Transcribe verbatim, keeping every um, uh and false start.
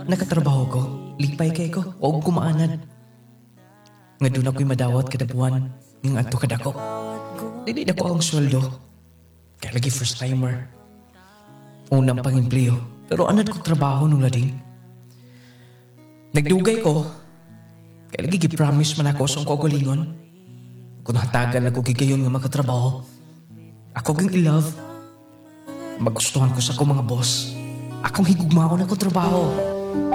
nakatrabaho ko, lipay kay ko, o kumaanad. Nga doon ako'y madawat kada buwan, ng ato kada ko. Dili na ko ang sweldo. Kaya lagi first timer. Unang pang-empleo, pero anad ko trabaho nung lading. Nagdugay ko, kaya lagi gipromise man ako sa kagalingon. Kung hatagan ako gigayon nga makatrabaho, ako gang i-love. Magustuhan ko sa akong mga boss. Akong higugmaon ako trabaho.